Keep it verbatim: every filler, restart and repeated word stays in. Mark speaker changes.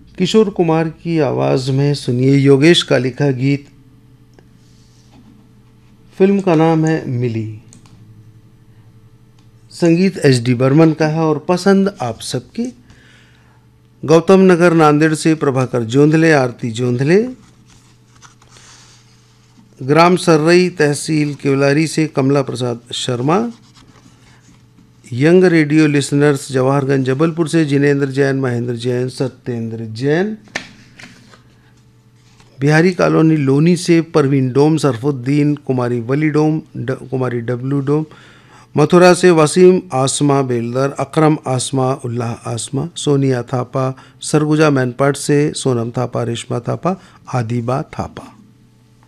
Speaker 1: किशोर कुमार की आवाज़ में सुनिए योगेश का लिखा गीत। फिल्म का नाम है मिली। संगीत एच डी बर्मन का है और पसंद आप सबकी। गौतम नगर नांदेड़ से प्रभाकर जोंधले, आरती जोंधले, ग्राम सर्रई तहसील केवलारी से कमला Prasad Sharma, young radio listeners Jawaharganj Jabalpur से जिनेंद्र जैन, महेंद्र जैन, सत्येंद्र जैन, बिहारी कॉलोनी लोनी से परवीन डोम, सरफुद्दीन, कुमारी वली डोम, ड, कुमारी डब्लू डोम, मथुरा से वसीम आसमा बेलदर, अकरम आसमा, उल्लाह आसमा, सोनिया थापा, सरगुजा मैनपाट से सोनम थापा, रेशमा थापा, आदिबा थापा।